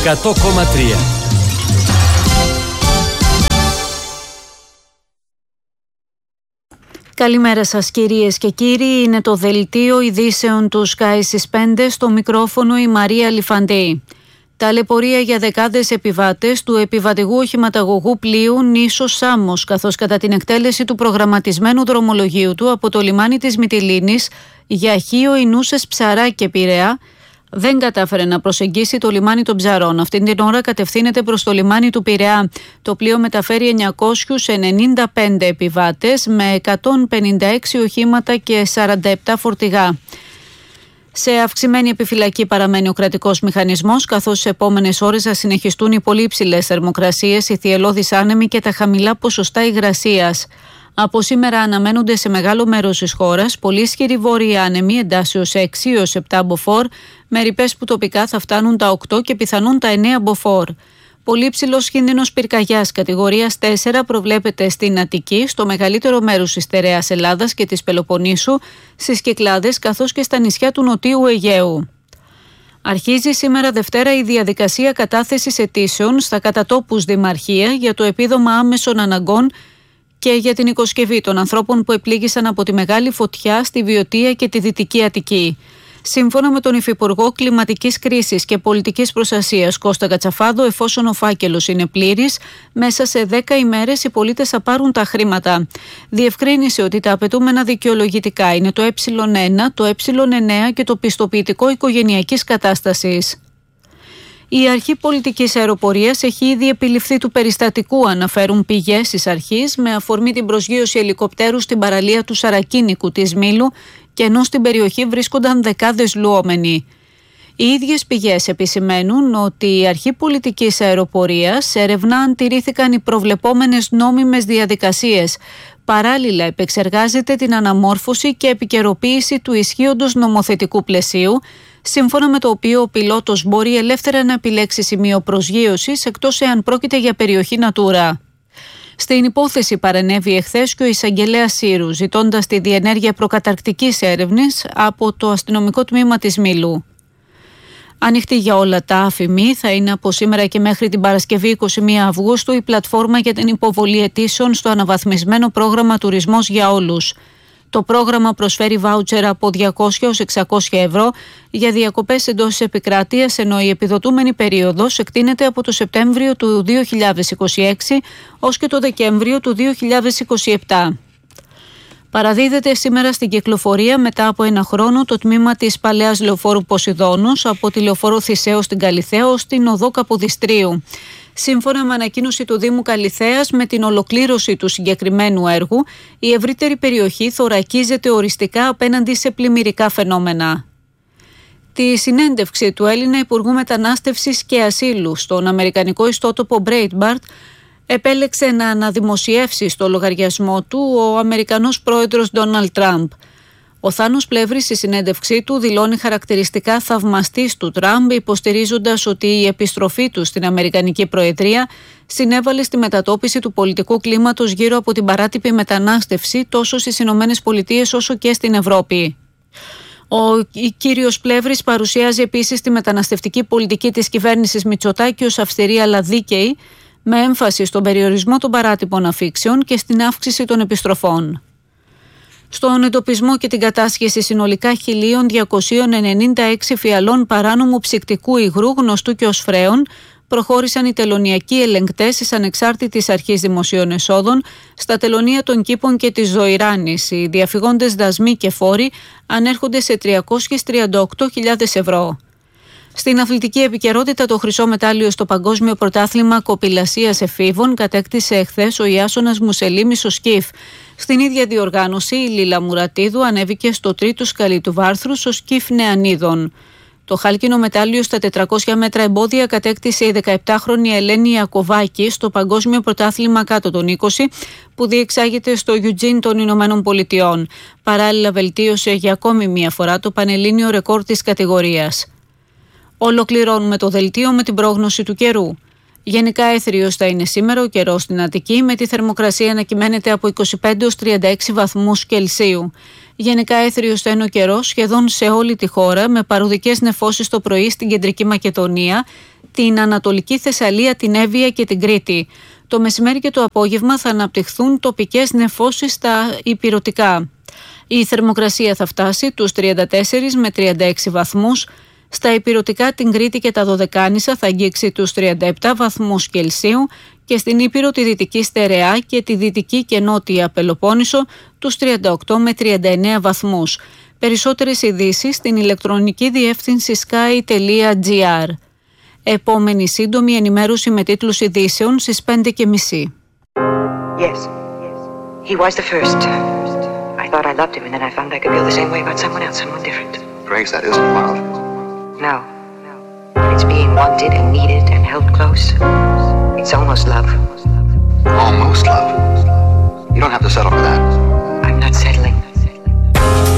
100,3. Καλημέρα σας κυρίες και κύριοι, είναι το δελτίο ειδήσεων του Sky στις 5, στο μικρόφωνο η Μαρία Λιφαντή. Ταλαιπωρία για δεκάδες επιβάτες του επιβατηγού οχηματαγωγού πλοίου Νήσος Σάμος, καθώς κατά την εκτέλεση του προγραμματισμένου δρομολογίου του από το λιμάνι της Μυτιλήνης για Χίο, Ινούσες, Ψαρά και Πειραιά, δεν κατάφερε να προσεγγίσει το λιμάνι των Ψαρών. Αυτήν την ώρα κατευθύνεται προς το λιμάνι του Πειραιά. Το πλοίο μεταφέρει 995 επιβάτες με 156 οχήματα και 47 φορτηγά. Σε αυξημένη επιφυλακή παραμένει ο κρατικός μηχανισμός, καθώς στις επόμενες ώρες θα συνεχιστούν οι πολύ υψηλές θερμοκρασίες, οι θυελλώδεις άνεμοι και τα χαμηλά ποσοστά υγρασίας. Από σήμερα αναμένονται σε μεγάλο μέρος της χώρας πολύ ισχυροί βόρειοι άνεμοι εντάσσεως 6 έως 7 μποφόρ, με ρηπές που τοπικά θα φτάνουν τα 8 και πιθανόν τα 9 μποφόρ. Πολύ υψηλός κίνδυνος πυρκαγιάς κατηγορίας 4 προβλέπεται στην Αττική, στο μεγαλύτερο μέρος της στερεάς Ελλάδας και της Πελοποννήσου, στις Κυκλάδες καθώς και στα νησιά του Νοτίου Αιγαίου. Αρχίζει σήμερα Δευτέρα η διαδικασία κατάθεσης αιτήσεων στα κατατόπους δημαρχία για το επίδομα άμεσων αναγκών και για την οικοσκευή των ανθρώπων που επλήγησαν από τη μεγάλη φωτιά στη Βιωτία και τη Δυτική Αττική. Σύμφωνα με τον Υφυπουργό Κλιματικής Κρίσης και Πολιτικής Προστασίας Κώστα Κατσαφάδο, εφόσον ο φάκελος είναι πλήρης, μέσα σε 10 ημέρες οι πολίτες θα πάρουν τα χρήματα. Διευκρίνησε ότι τα απαιτούμενα δικαιολογητικά είναι το Ε1, το Ε9 και το πιστοποιητικό οικογενειακής κατάστασης. Η αρχή πολιτικής αεροπορίας έχει ήδη επιληφθεί του περιστατικού, αναφέρουν πηγές της αρχής, με αφορμή την προσγείωση ελικοπτέρου στην παραλία του Σαρακίνικου της Μήλου και ενώ στην περιοχή βρίσκονταν δεκάδες λουόμενοι. Οι ίδιες πηγές επισημαίνουν ότι η αρχή πολιτικής αεροπορίας ερευνά αν τηρήθηκαν οι προβλεπόμενες νόμιμες διαδικασίες. Παράλληλα επεξεργάζεται την αναμόρφωση και επικαιροποίηση του ισχύοντος νομοθετικού πλαισίου, σύμφωνα με το οποίο ο πιλότος μπορεί ελεύθερα να επιλέξει σημείο προσγείωσης, εκτός εάν πρόκειται για περιοχή Natura. Στην υπόθεση παρενέβη εχθές και ο εισαγγελέας Σύρου, ζητώντας τη διενέργεια προκαταρκτικής έρευνης από το αστυνομικό τμήμα της Μήλου. Ανοιχτή για όλα τα ΑΦΗΜΗ θα είναι από σήμερα και μέχρι την Παρασκευή 21 Αυγούστου η πλατφόρμα για την υποβολή αιτήσεων στο αναβαθμισμένο πρόγραμμα Τουρισμός για Όλους. Το πρόγραμμα προσφέρει βάουτσερ από 200 έως 600 ευρώ για διακοπές εντός της επικράτειας, ενώ η επιδοτούμενη περίοδος εκτείνεται από το Σεπτέμβριο του 2026 ως και το Δεκέμβριο του 2027. Παραδίδεται σήμερα στην κυκλοφορία μετά από ένα χρόνο το τμήμα της παλαιάς λεωφόρου Ποσειδώνος από τη λεωφόρο Θησέω στην Καλιθέα ως την οδό Καποδιστρίου. Σύμφωνα με ανακοίνωση του Δήμου Καλιθέας, με την ολοκλήρωση του συγκεκριμένου έργου, η ευρύτερη περιοχή θωρακίζεται οριστικά απέναντι σε πλημμυρικά φαινόμενα. Τη συνέντευξη του Έλληνα Υπουργού Μετανάστευσης και Ασύλου στον αμερικανικό ιστότοπο Breitbart επέλεξε να αναδημοσιεύσει στο λογαριασμό του ο Αμερικανός πρόεδρος Ντόναλντ Τραμπ. Ο Θάνος Πλεύρης στη συνέντευξή του δηλώνει χαρακτηριστικά θαυμαστής του Τραμπ, υποστηρίζοντας ότι η επιστροφή του στην Αμερικανική Προεδρία συνέβαλε στη μετατόπιση του πολιτικού κλίματος γύρω από την παράτυπη μετανάστευση τόσο στις Ηνωμένες Πολιτείες όσο και στην Ευρώπη. Ο κύριος Πλεύρης παρουσιάζει επίσης τη μεταναστευτική πολιτική της κυβέρνησης Μητσοτάκη ως αυστηρή αλλά δίκαιη, με έμφαση στον περιορισμό των παράτυπων αφήξεων και στην αύξηση των επιστροφών. Στον εντοπισμό και την κατάσχεση συνολικά 1.296 φιαλών παράνομου ψυκτικού υγρού γνωστού και ως φρέων προχώρησαν οι τελωνειακοί ελεγκτές της Ανεξάρτητης Αρχής Δημοσίων Εσόδων στα τελωνεία των Κήπων και της Ζωηράνης. Οι διαφυγόντες δασμοί και φόροι ανέρχονται σε 338.000 ευρώ. Στην αθλητική επικαιρότητα, το χρυσό μετάλλιο στο Παγκόσμιο Πρωτάθλημα Κοπηλασίας Εφήβων κατέκτησε εχθές ο Ιάσονας Μουσελίμης στο σκιφ. Στην ίδια διοργάνωση, η Λίλα Μουρατίδου ανέβηκε στο τρίτο σκαλί του βάρθρου στο σκιφ Νεανίδων. Το χάλκινο μετάλλιο στα 400 μέτρα εμπόδια κατέκτησε η 17χρονη Ελένη Ιακωβάκη στο Παγκόσμιο Πρωτάθλημα κάτω των 20 που διεξάγεται στο Eugene των Ηνωμένων Πολιτειών. Παράλληλα βελτίωσε για ακόμη μία φορά το πανελλήνιο ρεκόρ της κατηγορίας. Ολοκληρώνουμε το δελτίο με την πρόγνωση του καιρού. Γενικά έθριος θα είναι σήμερα ο καιρός στην Αττική, με τη θερμοκρασία να κυμαίνεται από 25 έως 36 βαθμούς Κελσίου. Γενικά έθριος θα είναι ο καιρός σχεδόν σε όλη τη χώρα, με παρουδικές νεφώσεις το πρωί στην Κεντρική Μακεδονία, την Ανατολική Θεσσαλία, την Εύβοια και την Κρήτη. Το μεσημέρι και το απόγευμα θα αναπτυχθούν τοπικές νεφώσεις στα ηπειρωτικά. Η θερμοκρασία θα φτάσει τους 34 με 36 βαθμούς. Στα ηπειρωτικά, την Κρήτη και τα Δωδεκάνησα θα αγγίξει τους 37 βαθμούς Κελσίου και στην Ήπειρο, τη Δυτική Στερεά και τη Δυτική και Νότια Πελοπόννησο τους 38 με 39 βαθμούς. Περισσότερες ειδήσεις στην ηλεκτρονική διεύθυνση sky.gr. Επόμενη σύντομη ενημέρωση με τίτλους ειδήσεων στις 5:30. Yes, he was the first. I thought I loved him and then I found I could feel the same way about someone else, someone different. Grace, that isn't love. No. It's being wanted and needed and held close. It's almost love. Almost love. You don't have to settle for that.